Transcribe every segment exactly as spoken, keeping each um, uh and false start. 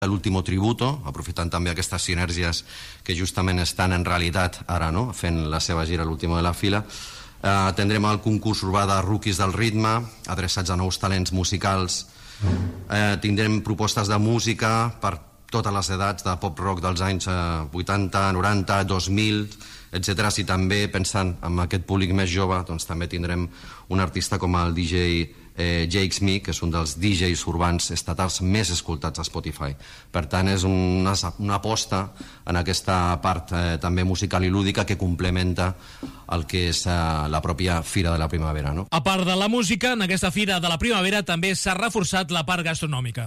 l'Último Tributo, aprofitant també aquestes sinergies que justament estan en realitat ara, no?, fent la seva gira a l'último de la fila. Eh, tindrem el concurs urbà de Rookies del Ritme, adreçats a nous talents musicals. Eh, tindrem propostes de música per totes les edats, de pop-rock dels anys vuitanta, noranta, dos mil, etcètera. I també, pensant en aquest públic més jove, doncs també tindrem un artista com el D J eh, Jakes Me, que és un dels D Js urbans estatals més escoltats a Spotify. Per tant, és una, una aposta en aquesta part eh, també musical i lúdica que complementa el que és eh, la pròpia Fira de la Primavera, no? A part de la música, en aquesta Fira de la Primavera també s'ha reforçat la part gastronòmica.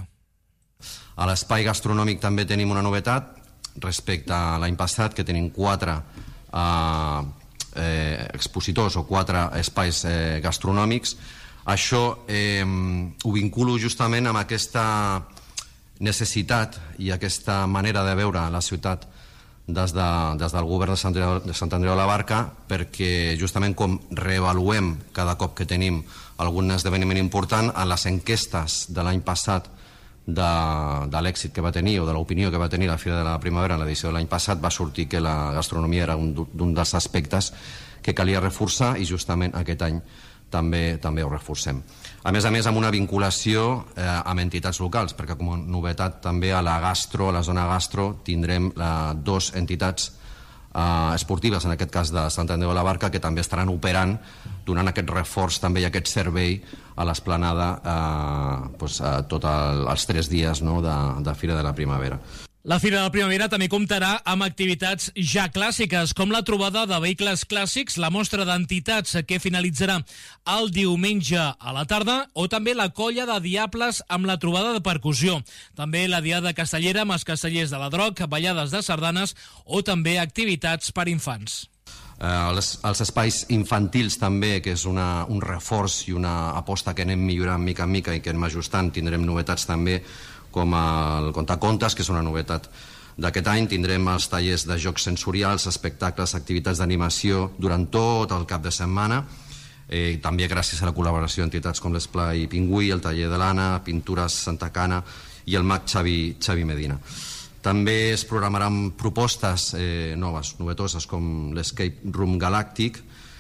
A l'espai gastronòmic també tenim una novetat respecte a l'any passat, que tenim quatre eh, eh, expositors o quatre espais eh, gastronòmics. Això eh, ho vinculo justament amb aquesta necessitat i aquesta manera de veure la ciutat des, de, des del govern de Sant Andreu, de Sant Andreu de la Barca, perquè justament com reavaluem cada cop que tenim algun esdeveniment important, a les enquestes de l'any passat de, de l'èxit que va tenir o de l'opinió que va tenir la Fira de la Primavera en l'edició de l'any passat, va sortir que la gastronomia era un, un dels aspectes que calia reforçar, i justament aquest any també, també ho reforcem. A més a més, amb una vinculació eh, amb entitats locals, perquè com a novetat també a la gastro, a la zona gastro, tindrem la, dos entitats eh, esportives, en aquest cas de Sant Andreu de la Barca, que també estaran operant, donant aquest reforç també i aquest servei a l'esplanada eh, doncs, eh, tots el, els tres dies, no?, de, de Fira de la Primavera. La Fira de la Primavera també comptarà amb activitats ja clàssiques, com la trobada de vehicles clàssics, la mostra d'entitats que finalitzarà el diumenge a la tarda, o també la colla de diables amb la trobada de percussió. També la diada castellera amb els castellers de la Droc, ballades de sardanes o també activitats per infants. Eh, els, els espais infantils també, que és una, un reforç i una aposta que anem millorant mica en mica i que anem ajustant. Tindrem novetats també com el contacontes, que és una novetat d'aquest any. Tindrem els tallers de jocs sensorials, espectacles, activitats d'animació durant tot el cap de setmana, eh, també gràcies a la col·laboració d'entitats com l'Esplai Pingüí, el taller de l'Anna, Pintures Santa Cana i el mag Xavi, Xavi Medina. També es programaran propostes eh, noves, novetoses, com l'Escape Room Galàctic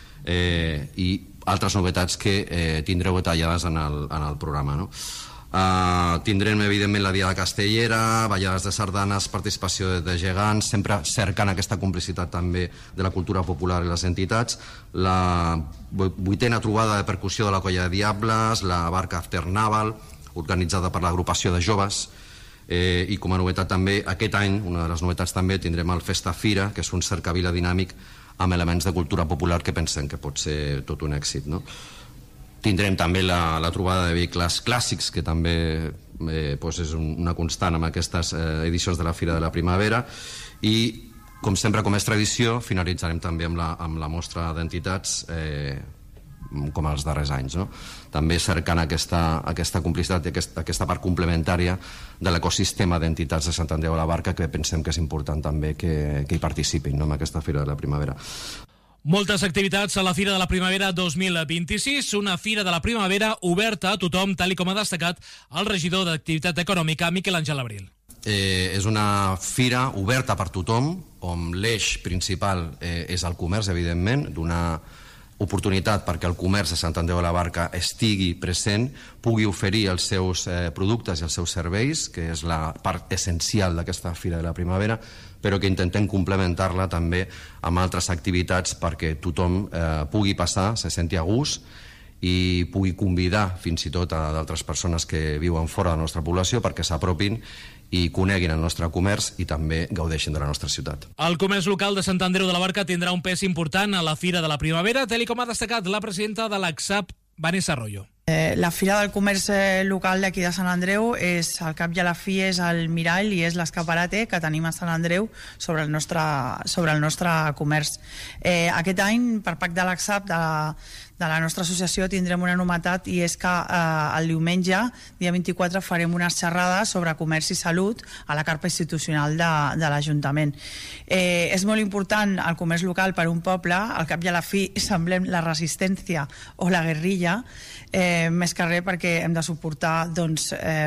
eh, i altres novetats que eh, tindreu detallades en el, en el programa, no? Uh, tindrem evidentment la Diada Castellera, ballades de sardanes, participació de, de gegants, sempre cercant aquesta complicitat també de la cultura popular i les entitats, la vuitena trobada de percussió de la colla de Diables, la barca After Naval, organitzada per l'agrupació de joves, eh, i com a novetat també aquest any, una de les novetats també, tindrem el Festa Fira, que és un cercavila dinàmic amb elements de cultura popular que pensem que pot ser tot un èxit, no? Tindrem també la, la trobada de vehicles clàssics, que també eh, doncs és un, una constant amb aquestes eh, edicions de la Fira de la Primavera, i com sempre, com és tradició, finalitzarem també amb la, amb la mostra d'entitats eh, com els darrers anys, no? També cercant aquesta, aquesta complicitat i aquesta, aquesta part complementària de l'ecosistema d'entitats de Sant Andreu de la Barca, que pensem que és important també que, que hi participin, no?, en aquesta Fira de la Primavera. Moltes activitats a la Fira de la Primavera dos mil vint-i-sis, una Fira de la Primavera oberta a tothom, tal com ha destacat el regidor d'Activitat Econòmica, Miquel Àngel Abril. Eh, és una fira oberta per tothom, on l'eix principal eh, és el comerç, evidentment, donar oportunitat perquè el comerç de Sant Andreu de la Barca estigui present, pugui oferir els seus eh, productes i els seus serveis, que és la part essencial d'aquesta Fira de la Primavera, però que intentem complementar-la també amb altres activitats perquè tothom eh, pugui passar, se senti a gust i pugui convidar fins i tot a d'altres persones que viuen fora de la nostra població perquè s'apropin i coneguin el nostre comerç i també gaudeixin de la nostra ciutat. El comerç local de Sant Andreu de la Barca tindrà un pes important a la Fira de la Primavera, tal com ha destacat la presidenta de l'A C S A P, Vanessa Arroyo. Eh, la Fira del Comerç local d'aquí de Sant Andreu és, al cap i a la fi, és el mirall i és l'escaparate que tenim a Sant Andreu sobre el nostre, sobre el nostre comerç. Eh, aquest any, per pacte de l'A C S A P, de la, de la nostra associació tindrem una novetat, i és que eh, el diumenge, dia vint-i-quatre, farem unes xerrades sobre comerç i salut a la carpa institucional de, de l'Ajuntament. Eh, és molt important el comerç local per un poble, al cap i a la fi semblem la resistència o la guerrilla, eh, més que res perquè hem de suportar doncs, eh,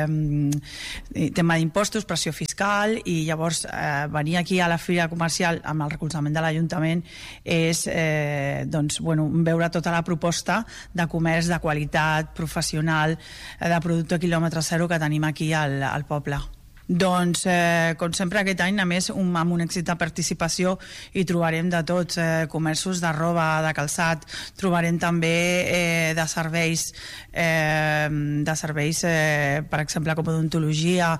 tema d'impostos, pressió fiscal, i llavors eh, venir aquí a la fira comercial amb el recolzament de l'Ajuntament és eh, doncs, bueno, veure tota la proposta de comerç de qualitat, professional, de producte quilòmetre zero que tenim aquí al, al poble. Doncs, eh, com sempre, aquest any, a més, un, amb un èxit de participació, hi trobarem de tots, eh, comerços de roba, de calçat, trobarem també eh, de serveis, eh, de serveis eh, per exemple, com odontologia.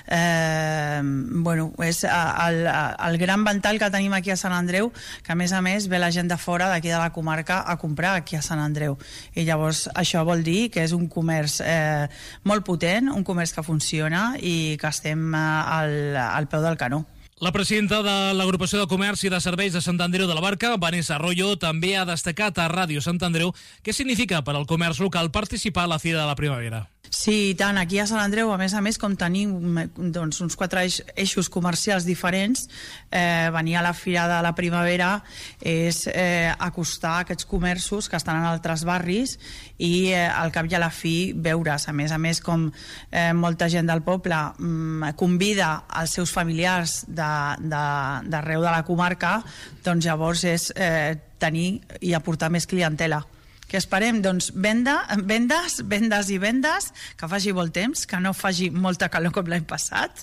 Eh, bueno, és el, el gran ventall que tenim aquí a Sant Andreu, que a més a més ve la gent de fora, d'aquí de la comarca, a comprar aquí a Sant Andreu. I llavors això vol dir que és un comerç eh, molt potent, un comerç que funciona i que estem Al, al peu del canó. La presidenta de l'Agrupació de Comerç i de Serveis de Sant Andreu de la Barca, Vanessa Arroyo, també ha destacat a Ràdio Sant Andreu què significa per al comerç local participar a la Fira de la Primavera. Sí, tant, aquí a Sant Andreu, a més a més, com tenim doncs, uns quatre eix, eixos comercials diferents, eh, venir a la Fira de la Primavera és eh, acostar aquests comerços que estan en altres barris i eh, al cap i a la fi veure's. A més a més, com eh, molta gent del poble mm, convida els seus familiars d'arreu de, de, de la comarca, doncs llavors és eh, tenir i aportar més clientela. Què esperem? Doncs venda, vendes, vendes i vendes, que faci molt temps, que no faci molta calor com l'any passat,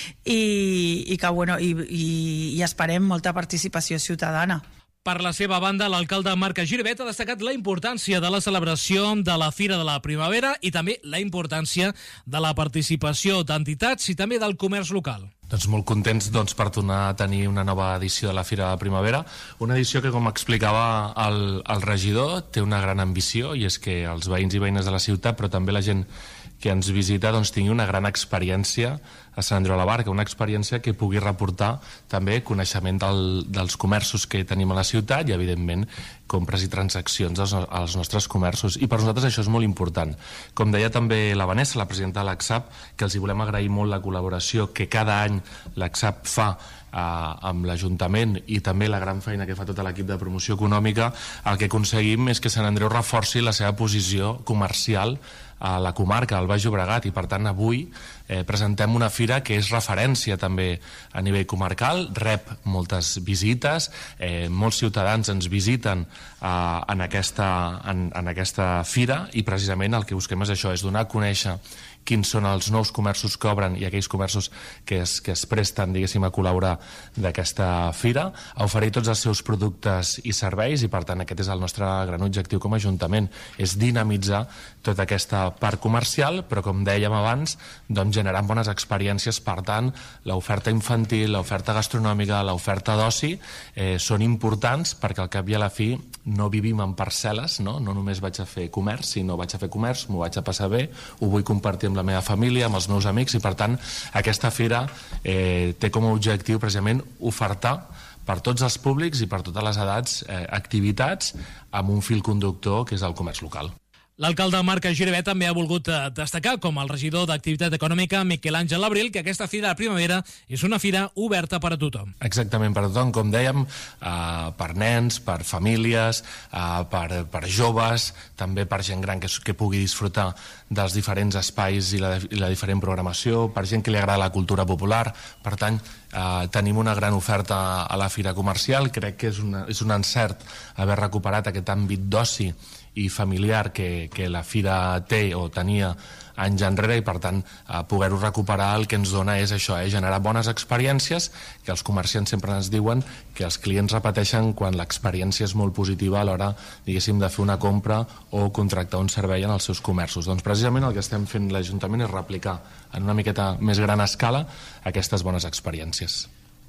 i, i que bueno, i, i, i esperem molta participació ciutadana. Per la seva banda, l'alcalde Marc Giribet ha destacat la importància de la celebració de la Fira de la Primavera i també la importància de la participació d'entitats i també del comerç local. Doncs molt contents doncs, per tornar a tenir una nova edició de la Fira de la Primavera, una edició que, com explicava el, el regidor, té una gran ambició, i és que els veïns i veïnes de la ciutat, però també la gent que ens visita, doncs, tingui una gran experiència a Sant Andreu de la Barca, una experiència que pugui reportar també coneixement del, dels comerços que tenim a la ciutat i, evidentment, compres i transaccions als, als nostres comerços. I per nosaltres això és molt important. Com deia també la Vanessa, la presidenta de l'ACSAP, que els hi volem agrair molt la col·laboració que cada any l'ACSAP fa eh, amb l'Ajuntament, i també la gran feina que fa tot l'equip de promoció econòmica. El que aconseguim és que Sant Andreu reforci la seva posició comercial a la comarca, al Baix Llobregat, i per tant avui eh, presentem una fira que és referència també a nivell comarcal, rep moltes visites, eh, molts ciutadans ens visiten eh, en, aquesta, en, en aquesta fira, i precisament el que busquem és això, és donar a conèixer quins són els nous comerços que obren i aquells comerços que es, que es presten, diguéssim, a col·laborar d'aquesta fira, a oferir tots els seus productes i serveis, i per tant aquest és el nostre gran objectiu com a Ajuntament, és dinamitzar tota aquesta part comercial, però com dèiem abans, doncs generant bones experiències. Per tant, l'oferta infantil, l'oferta gastronòmica, l'oferta d'oci eh, són importants, perquè al cap i a la fi no vivim en parcel·les, no? No només vaig a fer comerç, sinó vaig a fer comerç, m'ho vaig a passar bé, ho vull compartir amb la meva família, amb els meus amics, i per tant aquesta fira eh, té com a objectiu precisament ofertar per tots els públics i per totes les edats eh, activitats amb un fil conductor que és el comerç local. L'alcalde Marc Giribet també ha volgut destacar, com el regidor d'Activitat Econòmica, Miquel Àngel Abril, que aquesta Fira de la Primavera és una fira oberta per a tothom. Exactament, per a tothom, com dèiem, eh, per nens, per famílies, eh, per, per joves, també per gent gran que, que pugui disfrutar dels diferents espais i la, i la diferent programació, per gent que li agrada la cultura popular. Per tant, eh, tenim una gran oferta a la Fira Comercial. Crec que és, una, és un encert haver recuperat aquest àmbit d'oci i familiar que, que la Fira té o tenia anys enrere, i per tant eh, poder-ho recuperar el que ens dona és això, eh, generar bones experiències, que els comerciants sempre ens diuen que els clients repeteixen quan l'experiència és molt positiva a l'hora, diguéssim, de fer una compra o contractar un servei en els seus comerços. Doncs precisament el que estem fent l'Ajuntament és replicar en una miqueta més gran escala aquestes bones experiències.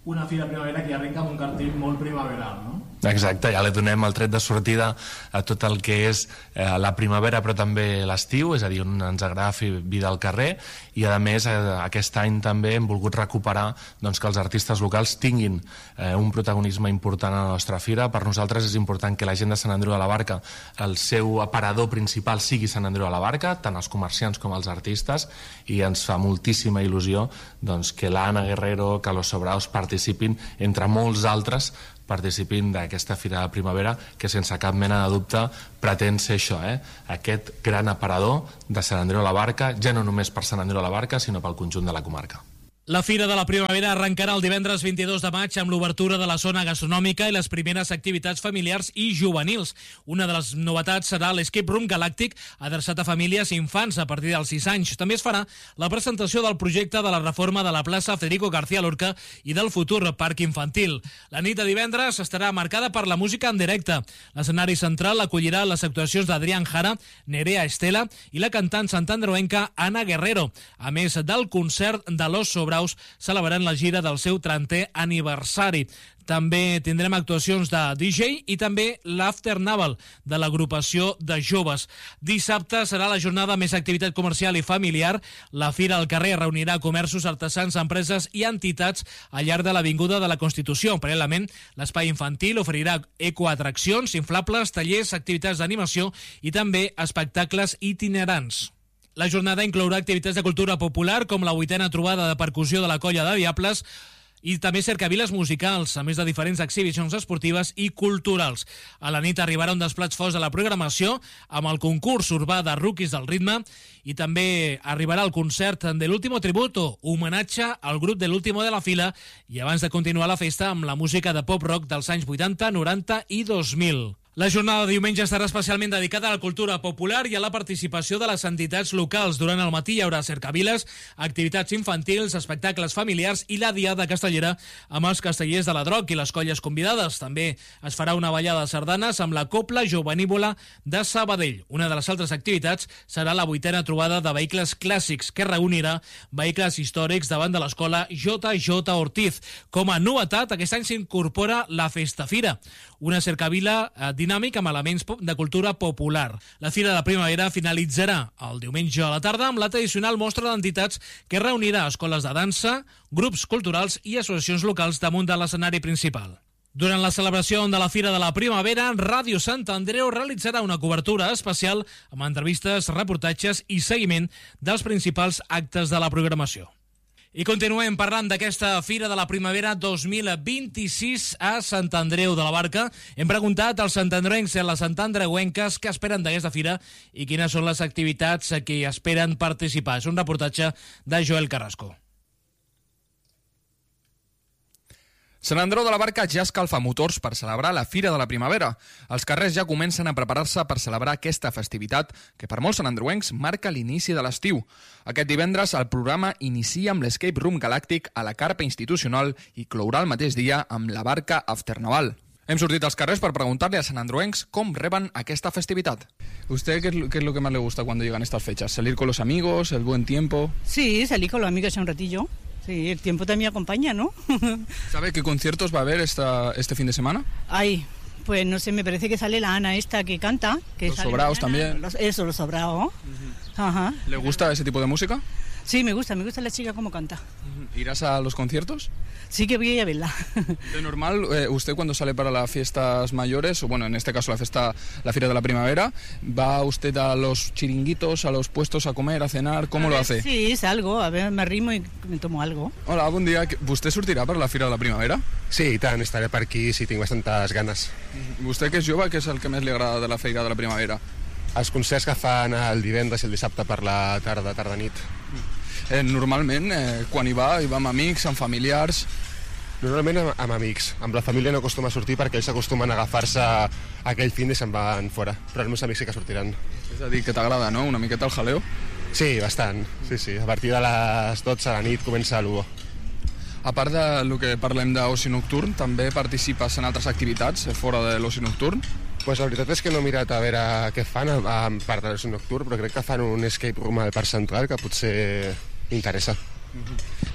una fira primavera que arrenca amb un cartell molt primaveral, no? Exacte, ja li donem el tret de sortida a tot el que és eh, la primavera però també l'estiu, és a dir, on ens agrada fer vida al carrer, i a més eh, aquest any també hem volgut recuperar doncs, que els artistes locals tinguin eh, un protagonisme important a la nostra fira. Per nosaltres és important que la gent de Sant Andreu de la Barca, el seu aparador principal sigui Sant Andreu de la Barca, tant els comerciants com els artistes, i ens fa moltíssima il·lusió doncs, que l'Anna Guerrero, que los Sobraos participin, entre molts altres, participin d'aquesta Fira de Primavera, que sense cap mena de dubte pretén ser això, eh? Aquest gran aparador de Sant Andreu de la Barca, ja no només per Sant Andreu de la Barca, sinó pel conjunt de la comarca. La Fira de la Primavera arrencarà el divendres vint-i-dos de maig amb l'obertura de la zona gastronòmica i les primeres activitats familiars i juvenils. Una de les novetats serà l'Escape Room Galàctic, adreçat a famílies i infants a partir dels sis anys. També es farà la presentació del projecte de la reforma de la plaça Federico García Lorca i del futur parc infantil. La nit de divendres estarà marcada per la música en directe. L'escenari central acollirà les actuacions d'Adrián Jara, Nerea Estela i la cantant santandreuenca Ana Guerrero, a més del concert de Los Sobraos celebrant la gira del seu trentè aniversari. També tindrem actuacions de D J i també l'After Naval de l'agrupació de joves. Dissabte serà la jornada més activitat comercial i familiar. La Fira al carrer reunirà comerços, artesans, empreses i entitats al llarg de l'Avinguda de la Constitució. Paral·lelament, l'espai infantil oferirà ecoatraccions, inflables, tallers, activitats d'animació i també espectacles itinerants. La jornada inclourà activitats de cultura popular com la vuitena trobada de percussió de la Colla de Diables i també cercaviles musicals, a més de diferents exhibicions esportives i culturals. A la nit arribarà un dels plats forts de la programació amb el concurs urbà de Rookies del Ritme i també arribarà el concert de l'Último Tributo, homenatge al grup de l'Último de la Fila, i abans de continuar la festa amb la música de pop-rock dels anys vuitanta, noranta i dos mil. La jornada de diumenge estarà especialment dedicada a la cultura popular i a la participació de les entitats locals. Durant el matí hi haurà cercaviles, activitats infantils, espectacles familiars i la diada castellera amb els castellers de la Droc i les colles convidades. També es farà una ballada de sardanes amb la Copla Jovenívola de Sabadell. Una de les altres activitats serà la vuitena trobada de vehicles clàssics, que reunirà vehicles històrics davant de l'escola J J Ortiz. Com a novetat, aquest any s'incorpora la Festa Fira, una cercavila dinàmic amb elements de cultura popular. La Fira de la Primavera finalitzarà el diumenge a la tarda amb la tradicional mostra d'entitats que reunirà escoles de dansa, grups culturals i associacions locals damunt de l'escenari principal. Durant la celebració de la Fira de la Primavera, Ràdio Sant Andreu realitzarà una cobertura especial amb entrevistes, reportatges i seguiment dels principals actes de la programació. I continuem parlant d'aquesta Fira de la Primavera dos mil vint-i-sis a Sant Andreu de la Barca. Hem preguntat als santandreuencs i a les santandreuenques què esperen d'aquesta fira i quines són les activitats a què esperen participar. És un reportatge de Joel Carrasco. Sant Andreu de la Barca ja escalfa motors per celebrar la Fira de la Primavera. Els carrers ja comencen a preparar-se per celebrar aquesta festivitat que per molts santandreuencs marca l'inici de l'estiu. Aquest divendres el programa inicia amb l'Escape Room Galàctic a la carpa institucional i clourà el mateix dia amb la Barca After Naval. Hem sortit als carrers per preguntarle a santandreuencs com reben aquesta festivitat. ¿Usted qué es, lo, qué es lo que más le gusta cuando llegan estas fechas? ¿Salir con los amigos, el buen tiempo? Sí, salir con los amigos un ratillo. Sí, el tiempo también acompaña, ¿no? ¿Sabe qué conciertos va a haber esta, este fin de semana? Ay, pues no sé, me parece que sale la Ana esta que canta. Que Los Sobraos también. Los, eso, los Sobraos. Uh-huh. Ajá. ¿Le gusta ese tipo de música? Sí, me gusta, me gusta la chica cómo canta. ¿Irás a los conciertos? Sí que voy a ir a verla. De normal, eh, usted cuando sale para las fiestas mayores, o bueno, en este caso la fiesta, la Fira de la Primavera, ¿va usted a los chiringuitos, a los puestos a comer, a cenar? ¿Cómo a lo ver, hace? Sí, salgo, a ver, me arrimo y me tomo algo. Hola, bon dia. ¿Usted sortirà per la Fira de la Primavera? Sí, i tant, estaré per aquí si tinc bastantes ganes. Vostè que és jove, què és el que més li agrada de la Fira de la Primavera? Els concerts que fan el divendres i el dissabte per la tarda, tarda-nit. Eh, normalment, eh, quan hi va, hi va amb amics, amb familiars... Normalment amb, amb amics. Amb la família no acostuma a sortir perquè ells acostumen a agafar-se aquell fin i se'n van fora. Però els meus amics sí que sortiran. És a dir, que t'agrada, no?, una miqueta el jaleo? Sí, bastant. Sí, sí. A partir de les dotze de la nit comença l'U O. A part de lo que parlem d'oci nocturn, també participes en altres activitats fora de l'oci nocturn? Pues la veritat és que no he mirat a veure què fan a, a part de l'oci nocturn, però crec que fan un escape room al Parc Central que potser interessa.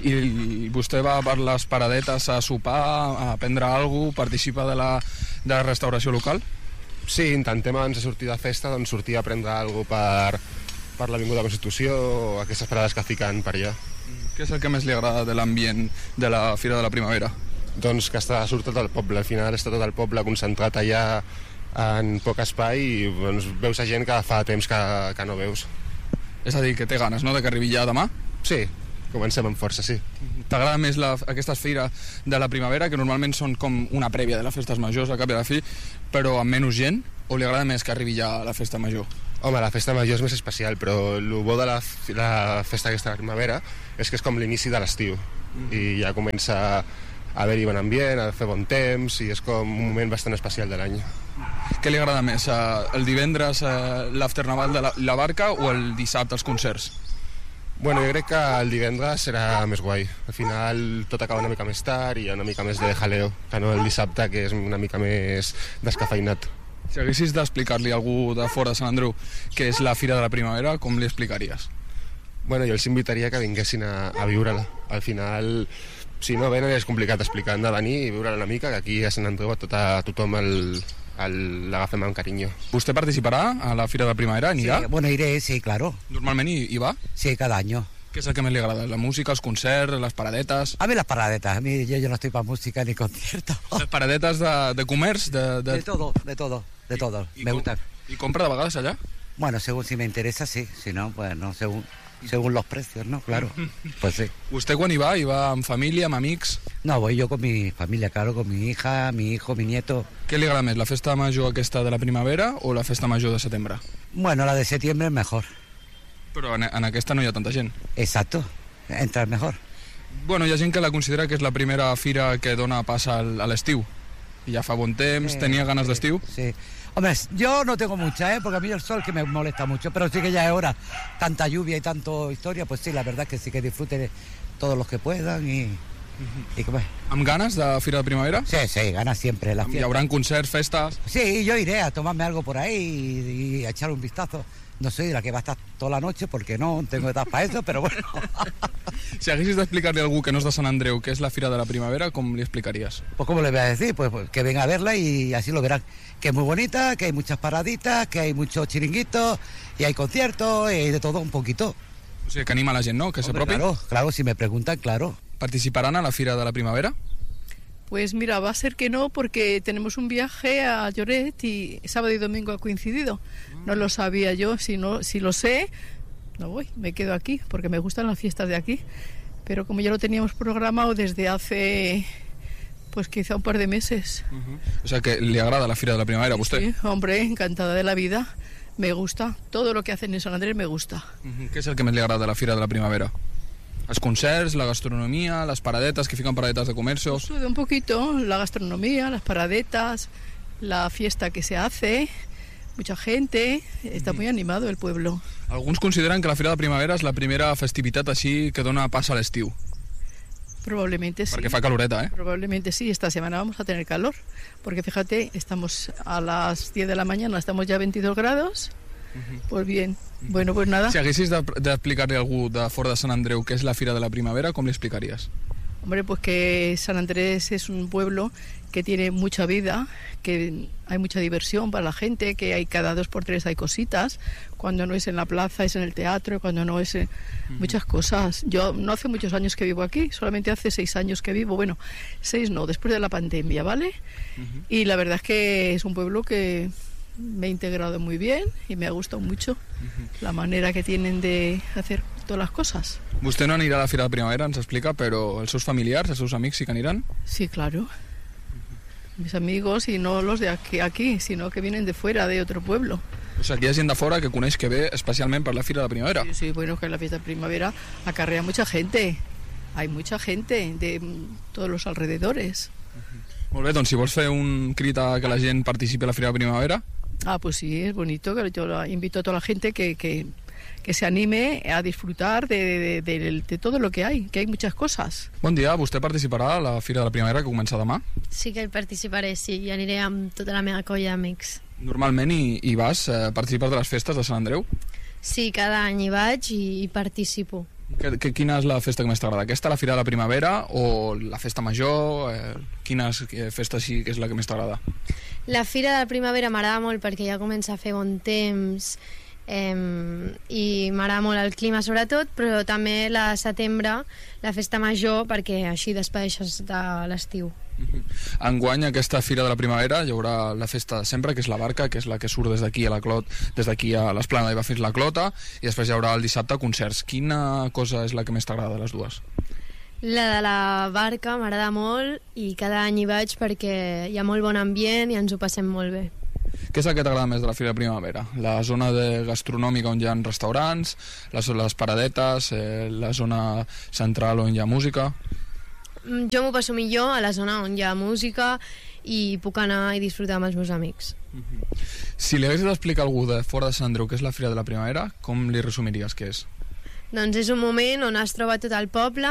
I vostè va per les paradetes a sopar, a prendre alguna cosa, participa de la, de la restauració local? Sí, intentem abans de sortir de festa doncs, sortir a prendre alguna cosa per, per l'Avinguda Constitució o aquestes parades que fiquen per allà. Què és el que més li agrada de l'ambient de la Fira de la Primavera? Doncs que està, surt tot el poble, al final està tot el poble concentrat allà en poc espai i doncs, veus a gent que fa temps que, que no veus. És a dir, que té ganes, no?, de que arribi ja demà? Sí, comencem amb força, sí. T'agrada més la, aquesta fira de la primavera, que normalment són com una prèvia de les festes majors, al cap i a la fi, però amb menys gent, o li agrada més que arribi ja a la festa major? Home, la festa major és més especial, però el bo de la, la festa aquesta de la primavera és que és com l'inici de l'estiu, mm. i ja comença a haver-hi bon ambient, a fer bon temps, i és com un moment bastant especial de l'any. Què li agrada més, el divendres l'afternaval de la, la barca o el dissabte els concerts? Bueno, jo crec que el divendres serà més guai. Al final tot acaba una mica més tard i hi ha una mica més de jaleo, que no el dissabte, que és una mica més descafeinat. Si haguessis d'explicar-li a algú de fora de Sant Andreu què és la Fira de la Primavera, com li explicaries? Bueno, jo els invitaria que vinguessin a, a viure-la. Al final, si no venen és complicat explicar, han de venir i viure-la una mica, que aquí a Sant Andreu a, tot, a tothom l'agafem amb carinyo. ¿Usted participarà a la Fira de la Primavera? ¿Anirà? Sí, bueno, iré, sí, claro. ¿Normalment hi, hi va? Sí, cada año. ¿Qué es el que más le agrada? ¿La música, los concerts, las paradetas? A mí las paradetas, a mí yo, yo no estoy para música ni conciertos. ¿Las paradetas de, de comerç? De, de... de todo, de todo, de todo, I, me i gusta. ¿Y compra de vegades allá? Bueno, según si me interesa, sí, si no, pues no, según, según los precios, ¿no? Claro, pues sí. ¿Usted quan hi va? ¿Hi va amb família, amb amics? No, voy yo con mi familia, claro, con mi hija, mi hijo, mi nieto. Què li agrada més, la festa major aquesta de la primavera o la festa major de setembre? Bueno, la de septiembre es mejor. Però en, en aquesta no hi ha tanta gent. Exacto, entra mejor. Bueno, hi ha gent que la considera que és la primera fira que dona pas al, a l'estiu. I ja fa bon temps, Sí, tenia ganes sí, d'estiu. Sí. Hombre, yo no tengo mucha, ¿eh? Porque a mí el sol que me molesta mucho, pero sí que ya es hora. Tanta lluvia y tanto historia, pues sí, la verdad que sí que disfruten todos los que puedan y... y que, pues, Amb ganes de Fira de Primavera? sí, sí, gana siempre la Hi fiesta. haurà concerts, festes... Sí, yo iré a tomarme algo por ahí y, y a echar un vistazo. No soy de la que va a estar toda la noche porque no tengo edad para eso, pero bueno. Si haguessis d'explicar-li a algú que no és de Sant Andreu què és la Fira de la Primavera, com li explicaries? Pues ¿cómo le voy a decir? Pues, pues que venga a verla y así lo verán. Que es muy bonita, que hay muchas paraditas, que hay muchos chiringuitos y hay conciertos y de todo un poquito. O sigui, que anima la gent, no?, que Hombre, s'apropi. claro, claro, si me preguntan, claro. Participaran a la Fira de la Primavera? Pues mira, va a ser que no, porque tenemos un viaje a Lloret y sábado y domingo ha coincidido. No lo sabía yo, si, no, si lo sé, no voy, me quedo aquí, porque me gustan las fiestas de aquí. Pero como ya lo teníamos programado desde hace, pues quizá un par de meses. Uh-huh. O sea, que li agrada la Fira de la Primavera a vostè? Sí, hombre, encantada de la vida. Me gusta, todo lo que hacen en San Andrés me gusta. Uh-huh. Què és el que més li agrada de la Fira de la Primavera? Els concerts, la gastronomia, les paradetes, que fiquen paradetes de comercios... Todo un poquito, la gastronomía, las paradetas, la fiesta que se hace, mucha gente, está muy animado el pueblo. Alguns consideren que la Fira de la Primavera és la primera festivitat així que dona pas a l'estiu. Probablemente sí. Perquè fa caloreta, eh? Probablemente sí, esta semana vamos a tener calor, porque fíjate, estamos a las diez de la mañana, estamos ya a veintidós grados, pues bien, bueno, pues nada. Si haguessis d'explicar-li a algú de fora de Sant Andreu què és la Fira de la Primavera, com li explicaries? Hombre, pues que San Andrés es un pueblo que tiene mucha vida, que hay mucha diversión para la gente, que hay cada dos por tres hay cositas, cuando no es en la plaza es en el teatro, cuando no es en muchas cosas. Yo no hace muchos años que vivo aquí, solamente hace seis años que vivo, bueno, seis no, después de la pandemia, ¿vale? Uh-huh. Y la verdad es que es un pueblo que me he integrado muy bien y me ha gustado mucho uh-huh. la manera que tienen de hacer todas las cosas. Vostè no anirà a la Fira de la Primavera, ens explica, però els seus familiars, els seus amics sí que aniran? Sí, claro. Mis amigos, y no los de aquí, aquí, sino que vienen de fuera, de otro pueblo. O sigui, que hi ha gent de fora que coneix que ve especialment per la Fira de la Primavera. Sí, sí, bueno, que la fiesta de primavera acarrea mucha gente. Hay mucha gente de todos los alrededores. Uh-huh. Molt bé, doncs si vols fer un crit a que la gent participi a la Fira de la Primavera. Ah, pues sí, es bonito, que yo invito a toda la gente que, que, que se anime a disfrutar de, de, de, de todo lo que hay, que hay muchas cosas. Bon dia, vostè participarà a la Fira de la Primavera que comença demà? Sí que hi participaré, sí, i aniré amb tota la meva colla d'amics. Normalment hi, hi vas, eh, participes de les festes de Sant Andreu? Sí, cada any hi vaig i, i participo. Que, que, quina és la festa que més t'agrada? Aquesta, la Fira de la Primavera o la Festa Major? Eh, quina festa sí que és la que més t'agrada? La Fira de la Primavera m'agrada molt perquè ja comença a fer bon temps eh, i m'agrada molt el clima sobretot, però també la setembre, la Festa Major, perquè així despedeixes de l'estiu. Enguany, aquesta Fira de la Primavera, hi haurà la festa de sempre, que és la barca, que és la que surt des d'aquí a la Clot, des d'aquí a l'Esplanada i va fins a la Clota, i després hi haurà el dissabte concerts. Quina cosa és la que més t'agrada de les dues? La de la barca m'agrada molt i cada any hi vaig perquè hi ha molt bon ambient i ens ho passem molt bé. Què és el que t'agrada més de la Fira de Primavera? La zona de gastronòmica on hi ha restaurants, les, les paradetes, eh, la zona central on hi ha música? Jo m'ho passo millor a la zona on hi ha música i puc anar i disfrutar amb els meus amics. Mm-hmm. Si li haguessis d'explicar a algú de fora de Sant Andreu què és la Fira de la Primavera, com li resumiries què és? Doncs és un moment on es troba tot el poble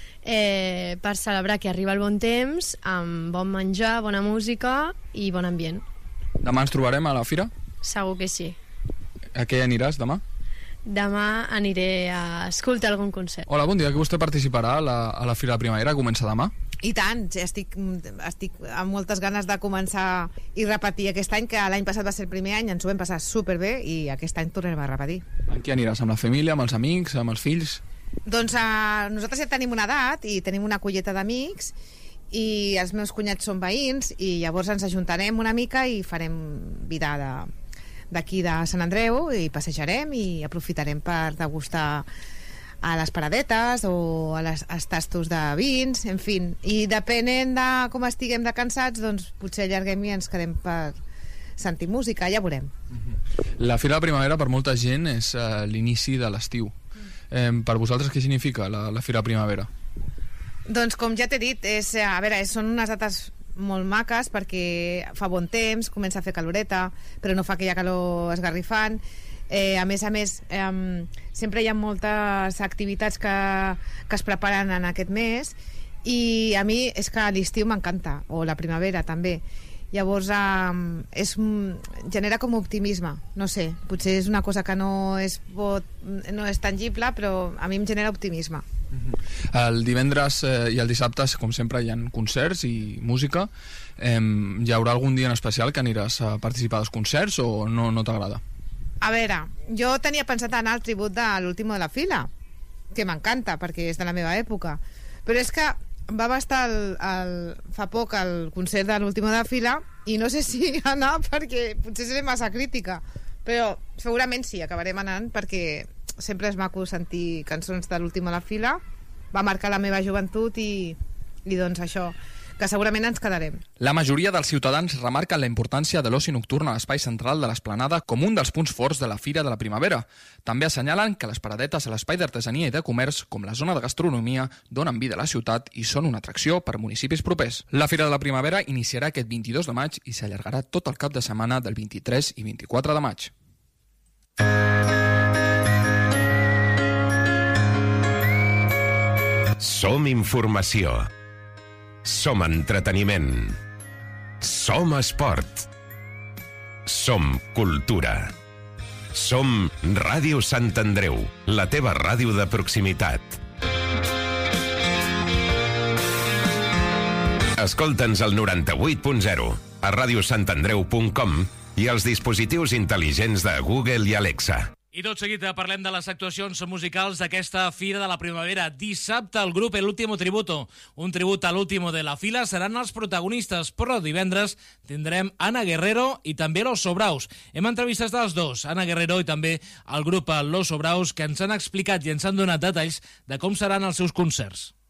eh, per celebrar que arriba el bon temps, amb bon menjar, bona música i bon ambient. Demà ens trobarem a la Fira? Segur que sí. A què aniràs demà? Demà aniré a escoltar algun concert. Hola, bon dia, que vostè participarà a la, a la Fira de la Primavera, comença demà? I tant, estic, estic amb moltes ganes de començar i repetir aquest any, que l'any passat va ser el primer any, ens ho vam passar superbé i aquest any tornarem a repetir. Amb qui aniràs? Amb la família, amb els amics, amb els fills? Doncs uh, nosaltres ja tenim una edat i tenim una colleta d'amics i els meus cunyats són veïns i llavors ens ajuntarem una mica i farem vida de... d'aquí de Sant Andreu i passejarem i aprofitarem per degustar a les paradetes o a les, als tastos de vins, en fi, i depenent de com estiguem de cansats, doncs potser allarguem i ens quedem per sentir música, ja veurem. La Fira de la Primavera per molta gent és uh, l'inici de l'estiu. Eh, per vosaltres què significa la, la Fira de la Primavera? Doncs com ja t'he dit, és, a veure, són unes dates molt maques perquè fa bon temps, comença a fer caloreta, però no fa aquella calor esgarrifant. Eh, a més a més, eh, sempre hi ha moltes activitats que, que es preparen en aquest mes i a mi és que l'estiu m'encanta, o la primavera també. Llavors eh, és, genera com optimisme, no sé, potser és una cosa que no és, pot, no és tangible, però a mi em genera optimisme. El divendres eh, i el dissabte, com sempre, hi ha concerts i música. Eh, hi haurà algun dia en especial que aniràs a participar dels concerts o no, no t'agrada? A veure, jo tenia pensat anar al tribut de l'Último de la Fila, que m'encanta perquè és de la meva època, però és que va estar el, el, fa poc el concert de l'Último de la Fila i no sé si anar perquè potser seré massa crítica, però segurament sí, acabarem anant perquè sempre és maco sentir cançons de l'Último de la Fila, va marcar la meva joventut i, i doncs això, que segurament ens quedarem. La majoria dels ciutadans remarquen la importància de l'oci nocturn a l'espai central de l'Esplanada com un dels punts forts de la Fira de la Primavera. També assenyalen que les paradetes a l'espai d'artesania i de comerç, com la zona de gastronomia, donen vida a la ciutat i són una atracció per municipis propers. La Fira de la Primavera iniciarà aquest vint-i-dos de maig i s'allargarà tot el cap de setmana del vint-i-tres i vint-i-quatre de maig. Som informació. Som entreteniment. Som esport. Som cultura. Som Ràdio Sant Andreu, la teva ràdio de proximitat. Escolta'ns al noranta-vuit punt zero, a radiosantandreu punt com i als dispositius intel·ligents de Google i Alexa. I tot seguit parlem de les actuacions musicals d'aquesta Fira de la Primavera. Dissabte el grup El Último Tributo, un tribut a l'Último de la Fila, seran els protagonistes, però divendres tindrem Ana Guerrero i també Los Sobraus. Hem entrevistat els dos, Ana Guerrero i també el grup Los Sobraus, que ens han explicat i ens han donat detalls de com seran els seus concerts.